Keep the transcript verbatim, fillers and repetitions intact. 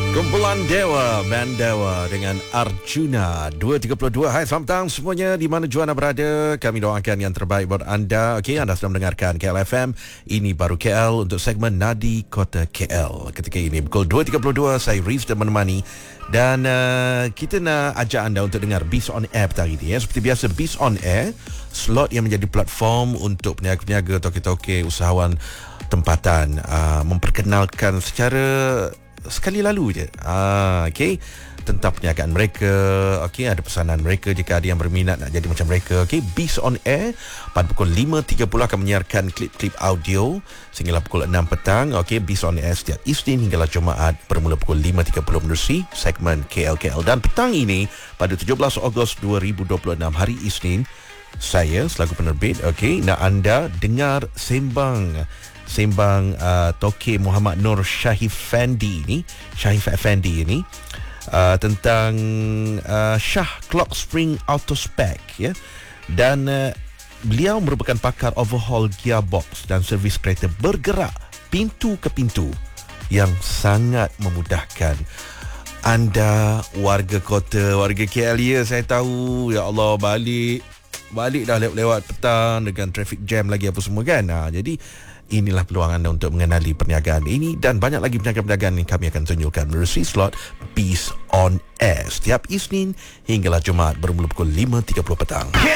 Kumpulan Dewa, band Dewa dengan Arjuna dua tiga dua. Hai, selamat petang semuanya di mana jua anda berada. Kami doakan yang terbaik buat anda. Okey, anda sedang mendengarkan K L F M. Ini baru K L untuk segmen Nadi Kota K L. Ketika ini pukul dua tiga dua, saya Riz dan menemani. Dan uh, kita nak ajak anda untuk dengar Biz On Air petang ini. Ya. Seperti biasa, Biz On Air, slot yang menjadi platform untuk peniaga-peniaga, toke-toke, usahawan tempatan uh, memperkenalkan secara sekali lalu je ah, okay, tentang perniagaan mereka. Okay, ada pesanan mereka jika ada yang berminat nak jadi macam mereka. Okay, Biz On Air pada pukul lima tiga puluh akan menyiarkan klip-klip audio sehinggalah pukul enam petang. Okay, Biz On Air setiap Isnin hinggalah Jumaat bermula pukul lima tiga puluh menerusi segmen K L K L. Dan petang ini pada tujuh belas Ogos dua ribu dua puluh enam, hari Isnin, saya selaku penerbit, okay, nak anda dengar sembang Sembang uh, Toke Muhammad Nur Syahif Effendi ini, Syahif Effendi ini uh, tentang uh, Shah Clock Spring Auto Spec, ya. Dan uh, beliau merupakan pakar overhaul gearbox dan servis kereta bergerak pintu ke pintu yang sangat memudahkan anda warga kota, warga K L. Ya, saya tahu, ya Allah, balik balik dah lewat-lewat petang dengan traffic jam lagi apa semua kan. Ha, jadi inilah peluang anda untuk mengenali perniagaan ini dan banyak lagi perniagaan-perniagaan yang kami akan tunjukkan melalui slot Biz On Air setiap Isnin hinggalah Jumaat bermula pukul lima tiga puluh petang.